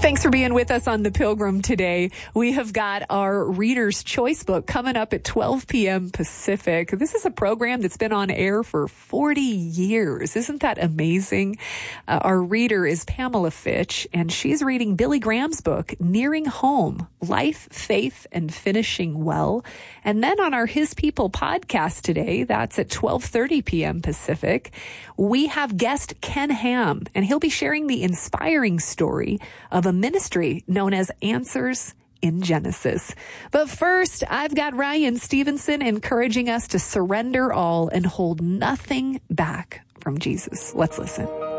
Thanks for being with us on The Pilgrim today. We have got our Reader's Choice book coming up at 12 p.m. Pacific. This is a program that's been on air for 40 years. Isn't that amazing? Our reader is Pamela Fitch, and she's reading Billy Graham's book, Nearing Home, Life, Faith, and Finishing Well. And then on our His People podcast today, that's at 12:30 p.m. Pacific, we have guest Ken Ham, and he'll be sharing the inspiring story of a ministry known as Answers in Genesis. But first, I've got Ryan Stevenson encouraging us to surrender all and hold nothing back from Jesus. Let's listen.